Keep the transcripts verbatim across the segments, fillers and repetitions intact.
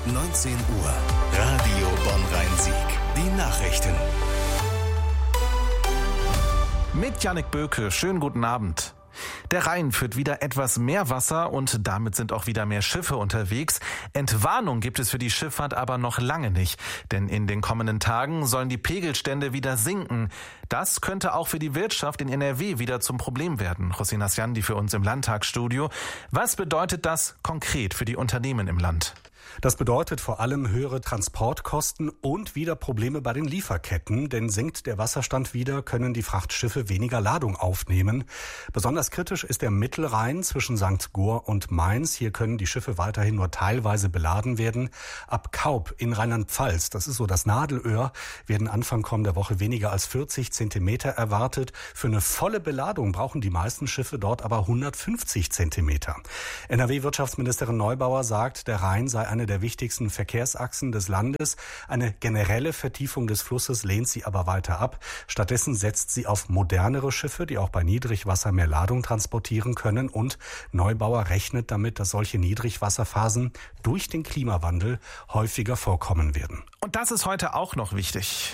neunzehn Uhr. Radio Bonn-Rhein-Sieg. Die Nachrichten. Mit Jannik Böke. Schönen guten Abend. Der Rhein führt wieder etwas mehr Wasser und damit sind auch wieder mehr Schiffe unterwegs. Entwarnung gibt es für die Schifffahrt aber noch lange nicht, denn in den kommenden Tagen sollen die Pegelstände wieder sinken. Das könnte auch für die Wirtschaft in N R W wieder zum Problem werden. Rosina Sjandi für uns im Landtagsstudio. Was bedeutet das konkret für die Unternehmen im Land? Das bedeutet vor allem höhere Transportkosten und wieder Probleme bei den Lieferketten, denn sinkt der Wasserstand wieder, können die Frachtschiffe weniger Ladung aufnehmen. Besonders kritisch ist der Mittelrhein zwischen Sankt Goar und Mainz. Hier können die Schiffe weiterhin nur teilweise beladen werden. Ab Kaub in Rheinland-Pfalz, das ist so das Nadelöhr, werden Anfang kommender Woche weniger als vierzig Zentimeter erwartet. Für eine volle Beladung brauchen die meisten Schiffe dort aber hundertfünfzig Zentimeter. N R W-Wirtschaftsministerin Neubauer sagt, der Rhein sei eine der wichtigsten Verkehrsachsen des Landes. Eine generelle Vertiefung des Flusses lehnt sie aber weiter ab. Stattdessen setzt sie auf modernere Schiffe, die auch bei Niedrigwasser mehr Ladung transportieren können. Und Neubauer rechnet damit, dass solche Niedrigwasserphasen durch den Klimawandel häufiger vorkommen werden. Und das ist heute auch noch wichtig.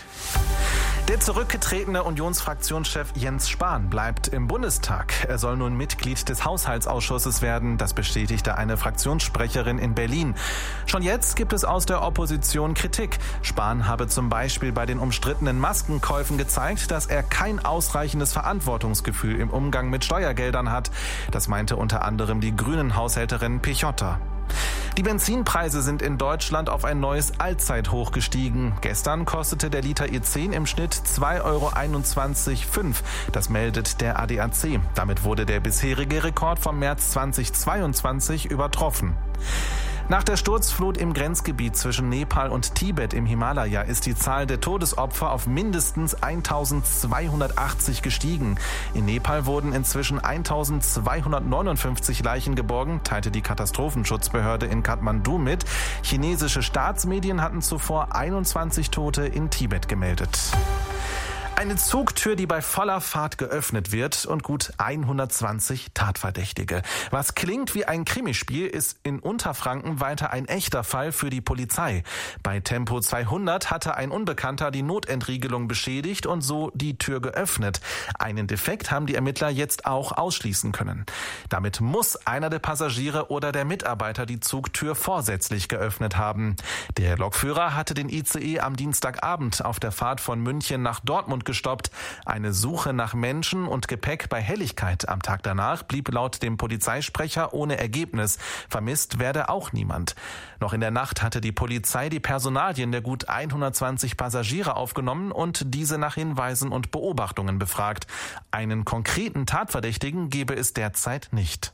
Der zurückgetretene Unionsfraktionschef Jens Spahn bleibt im Bundestag. Er soll nun Mitglied des Haushaltsausschusses werden. Das bestätigte eine Fraktionssprecherin in Berlin. Schon jetzt gibt es aus der Opposition Kritik. Spahn habe zum Beispiel bei den umstrittenen Maskenkäufen gezeigt, dass er kein ausreichendes Verantwortungsgefühl im Umgang mit Steuergeldern hat. Das meinte unter anderem die Grünen-Haushälterin Pichotta. Die Benzinpreise sind in Deutschland auf ein neues Allzeithoch gestiegen. Gestern kostete der Liter E zehn im Schnitt zwei Euro einundzwanzig Komma fünf. Das meldet der A D A C. Damit wurde der bisherige Rekord vom März zweitausendzweiundzwanzig übertroffen. Nach der Sturzflut im Grenzgebiet zwischen Nepal und Tibet im Himalaya ist die Zahl der Todesopfer auf mindestens eintausendzweihundertachtzig gestiegen. In Nepal wurden inzwischen eintausendzweihundertneunundfünfzig Leichen geborgen, teilte die Katastrophenschutzbehörde in Kathmandu mit. Chinesische Staatsmedien hatten zuvor einundzwanzig Tote in Tibet gemeldet. Eine Zugtür, die bei voller Fahrt geöffnet wird und gut hundertzwanzig Tatverdächtige. Was klingt wie ein Krimispiel, ist in Unterfranken weiter ein echter Fall für die Polizei. Bei Tempo zweihundert hatte ein Unbekannter die Notentriegelung beschädigt und so die Tür geöffnet. Einen Defekt haben die Ermittler jetzt auch ausschließen können. Damit muss einer der Passagiere oder der Mitarbeiter die Zugtür vorsätzlich geöffnet haben. Der Lokführer hatte den I C E am Dienstagabend auf der Fahrt von München nach Dortmund gestoppt. Eine Suche nach Menschen und Gepäck bei Helligkeit am Tag danach blieb laut dem Polizeisprecher ohne Ergebnis. Vermisst werde auch niemand. Noch in der Nacht hatte die Polizei die Personalien der gut hundertzwanzig Passagiere aufgenommen und diese nach Hinweisen und Beobachtungen befragt. Einen konkreten Tatverdächtigen gebe es derzeit nicht.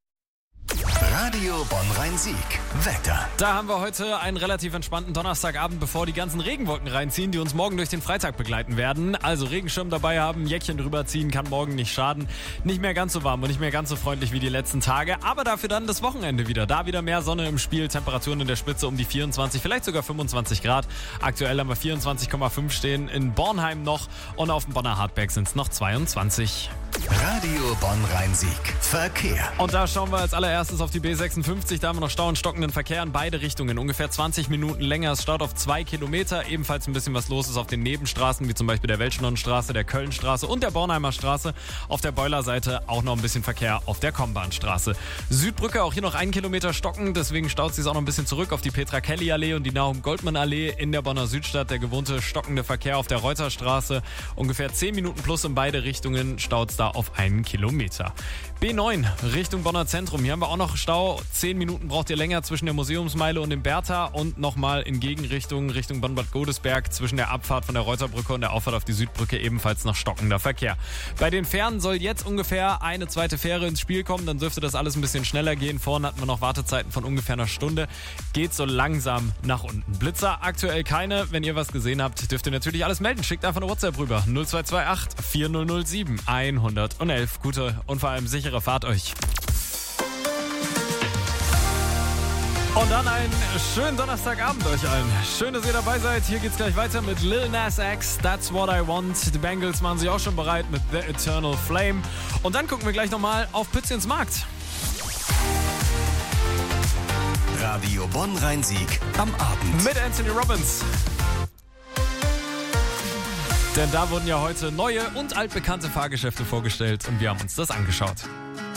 Radio Bonn-Rhein-Sieg. Wetter. Da haben wir heute einen relativ entspannten Donnerstagabend, bevor die ganzen Regenwolken reinziehen, die uns morgen durch den Freitag begleiten werden. Also Regenschirm dabei haben, Jäckchen drüber ziehen, kann morgen nicht schaden. Nicht mehr ganz so warm und nicht mehr ganz so freundlich wie die letzten Tage, aber dafür dann das Wochenende wieder. Da wieder mehr Sonne im Spiel, Temperaturen in der Spitze um die vierundzwanzig, vielleicht sogar fünfundzwanzig Grad. Aktuell haben wir vierundzwanzig Komma fünf stehen, in Bornheim noch und auf dem Bonner Hartberg sind es noch zweiundzwanzig. Radio Bonn-Rhein-Sieg. Verkehr. Und da schauen wir als allererstes auf die B sechsundfünfzig. Da haben wir noch Stau und stockenden Verkehr in beide Richtungen. Ungefähr zwanzig Minuten länger. Es staut auf zwei Kilometer. Ebenfalls ein bisschen was los ist auf den Nebenstraßen, wie zum Beispiel der Welschnonnenstraße, der Kölnstraße und der Bornheimer Straße. Auf der Boilerseite auch noch ein bisschen Verkehr auf der Kombahnstraße. Südbrücke, auch hier noch einen Kilometer stocken. Deswegen staut sich auch noch ein bisschen zurück auf die Petra-Kelly-Allee und die Nahum-Goldmann-Allee in der Bonner Südstadt. Der gewohnte stockende Verkehr auf der Reuterstraße. Ungefähr zehn Minuten plus in beide Richtungen staut es da auf einen Kilometer. B neun Richtung Bonner Zentrum. Hier haben wir auch noch Stau. Zehn Minuten braucht ihr länger zwischen der Museumsmeile und dem Bertha und nochmal in Gegenrichtung Richtung Bonn-Bad Godesberg zwischen der Abfahrt von der Reuterbrücke und der Auffahrt auf die Südbrücke ebenfalls noch stockender Verkehr. Bei den Fähren soll jetzt ungefähr eine zweite Fähre ins Spiel kommen. Dann dürfte das alles ein bisschen schneller gehen. Vorne hatten wir noch Wartezeiten von ungefähr einer Stunde. Geht so langsam nach unten. Blitzer aktuell keine. Wenn ihr was gesehen habt, dürft ihr natürlich alles melden. Schickt einfach eine WhatsApp rüber. null zwei zwei acht vier null null sieben hundertelf. Gute und vor allem sichere Fahrt euch. Und dann einen schönen Donnerstagabend euch allen. Schön, dass ihr dabei seid. Hier geht's gleich weiter mit Lil Nas X, That's What I Want. Die Bengals machen sich auch schon bereit mit The Eternal Flame. Und dann gucken wir gleich nochmal auf Pützchens Markt. Radio Bonn-Rhein-Sieg am Abend. Mit Anthony Robbins. Denn da wurden ja heute neue und altbekannte Fahrgeschäfte vorgestellt und wir haben uns das angeschaut.